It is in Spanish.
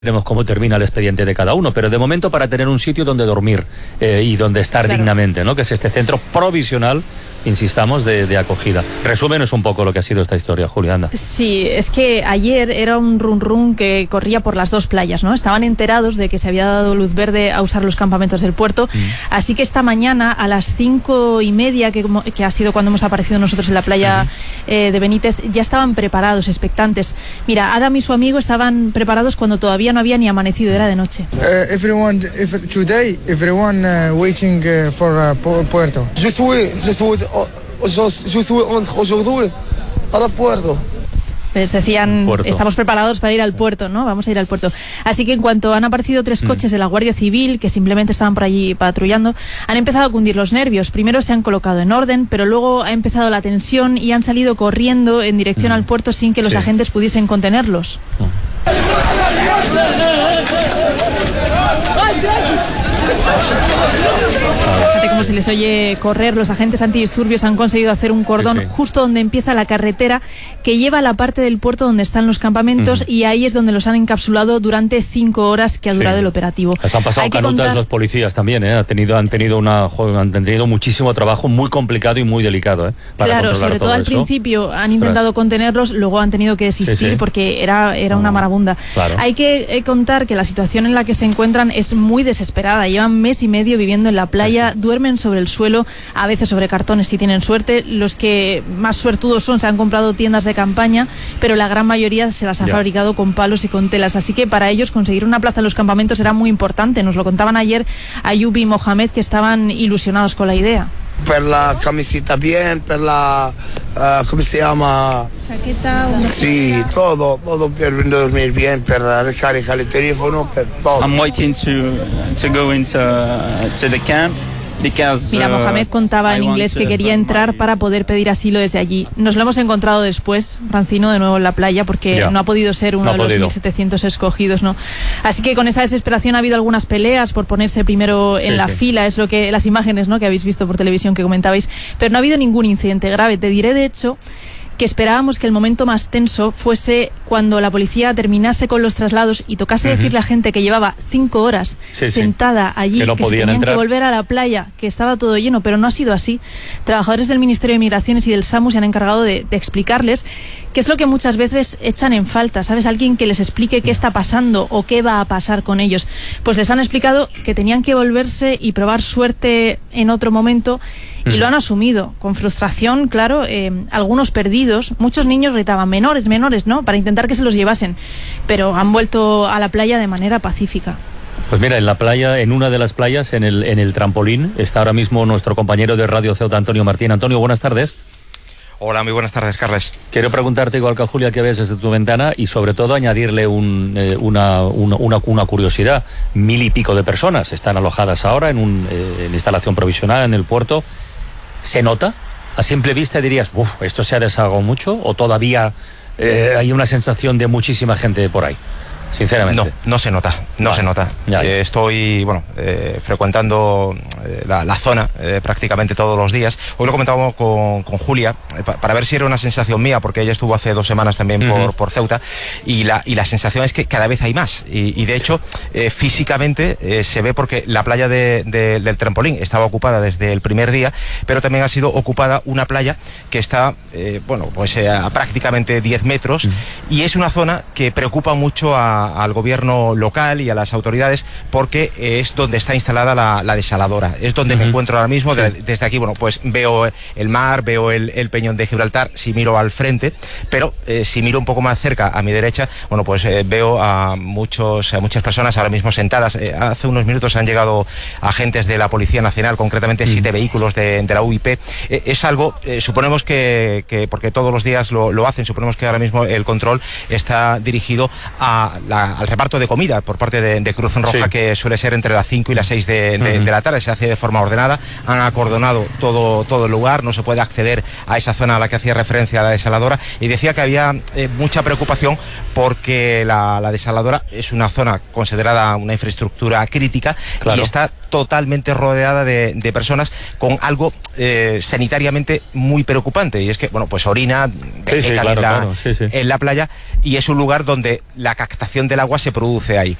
Veremos cómo termina el expediente de cada uno, pero de momento para tener un sitio donde dormir y donde estar dignamente, ¿no? Que es este centro provisional, insistamos, de acogida. Resúmenos un poco lo que ha sido esta historia, Julia, anda. Sí, es que ayer era un run que corría por las dos playas, ¿no? Estaban enterados de que se había dado luz verde a usar los campamentos del puerto, así que esta mañana a las 5:30, que ha sido cuando hemos aparecido nosotros en la playa de Benítez, ya estaban preparados, expectantes. Mira, Adam y su amigo estaban preparados cuando todavía no había ni amanecido, era de noche. Today, everyone waiting for puerto. Je suis aujourd'hui à la puerto. Les decían, estamos preparados para ir al puerto, ¿no? Vamos a ir al puerto. Así que en cuanto han aparecido 3 coches de la Guardia Civil, que simplemente estaban por allí patrullando, han empezado a cundir los nervios. Primero se han colocado en orden, pero luego ha empezado la tensión y han salido corriendo en dirección al puerto sin que los agentes pudiesen contenerlos. Fíjate cómo se les oye correr. Los agentes antidisturbios han conseguido hacer un cordón justo donde empieza la carretera que lleva a la parte del puerto donde están los campamentos, y ahí es donde los han encapsulado durante 5 horas que ha durado el operativo. Les han pasado canutas los policías también, ¿eh? Han tenido muchísimo trabajo, muy complicado y muy delicado, claro, sobre todo al principio han intentado contenerlos, luego han tenido que desistir porque era una marabunda. Claro. Hay que contar que la situación en la que se encuentran es muy desesperada. Llevan mes y medio viviendo en la playa, duermen sobre el suelo, a veces sobre cartones si tienen suerte. Los que más suertudos se han comprado tiendas de campaña, pero la gran mayoría se las ha fabricado con palos y con telas, así que para ellos conseguir una plaza en los campamentos era muy importante. Nos lo contaban ayer Ayub y Mohamed, que estaban ilusionados con la idea. Per la camiseta bien, per la, ¿cómo se llama? Chaqueta. Sí, todo per dormir bien, per recargar el teléfono, per todo. I'm waiting to go into the camp. Mira, Mohamed contaba en inglés que quería entrar para poder pedir asilo desde allí. Nos lo hemos encontrado después, Rancino, de nuevo en la playa, porque no ha podido ser uno de los 1.700 escogidos, ¿no? Así que con esa desesperación ha habido algunas peleas por ponerse primero en la fila, es lo que las imágenes, ¿no?, que habéis visto por televisión que comentabais, pero no ha habido ningún incidente grave. Te diré, de hecho, que esperábamos que el momento más tenso fuese cuando la policía terminase con los traslados y tocase decirle a gente que llevaba 5 horas sentada allí, que se tenían que volver a la playa, que estaba todo lleno, pero no ha sido así. Trabajadores del Ministerio de Migraciones y del SAMU se han encargado de explicarles qué es lo que muchas veces echan en falta, ¿sabes? Alguien que les explique qué está pasando o qué va a pasar con ellos. Pues les han explicado que tenían que volverse y probar suerte en otro momento, y lo han asumido con frustración, claro. Algunos perdidos, muchos niños gritaban menores, ¿no?, para intentar que se los llevasen, pero han vuelto a la playa de manera pacífica. Pues mira, en la playa, en una de las playas, en el trampolín, está ahora mismo nuestro compañero de Radio Ceuta, Antonio Martín. Antonio, buenas tardes. Hola, muy buenas tardes, Carles. Quiero preguntarte, igual que a Julia, qué ves desde tu ventana, y sobre todo añadirle una curiosidad. 1.000 y pico de personas están alojadas ahora en instalación provisional en el puerto. ¿Se nota? A simple vista dirías, ¿esto se ha desahogado mucho? ¿O todavía hay una sensación de muchísima gente por ahí? Sinceramente. No se nota, se nota. Estoy, frecuentando la zona prácticamente todos los días. Hoy lo comentábamos con Julia, para ver si era una sensación mía, porque ella estuvo hace 2 semanas también por Ceuta, y la sensación es que cada vez hay más. Y de hecho, físicamente se ve, porque la playa del trampolín estaba ocupada desde el primer día, pero también ha sido ocupada una playa que está, a prácticamente 10 metros, y es una zona que preocupa mucho al gobierno local y a las autoridades, porque es donde está instalada la desaladora. Es donde me encuentro ahora mismo. Desde aquí, veo el mar, veo el peñón de Gibraltar, si miro al frente, pero si miro un poco más cerca, a mi derecha, veo a muchas personas ahora mismo sentadas. Hace unos minutos han llegado agentes de la Policía Nacional, concretamente 7 vehículos de la UIP. Es algo, suponemos que porque todos los días lo hacen, suponemos que ahora mismo el control está dirigido al reparto de comida por parte de Cruz Roja, que suele ser entre las 5 y las 6 de la tarde. Se hace de forma ordenada. Han acordonado todo el lugar, no se puede acceder a esa zona a la que hacía referencia la desaladora, y decía que había mucha preocupación porque la desaladora es una zona considerada una infraestructura crítica, y está totalmente rodeada de personas con algo sanitariamente muy preocupante, y es que, bueno, pues orina en la playa, y es un lugar donde la captación del agua se produce ahí.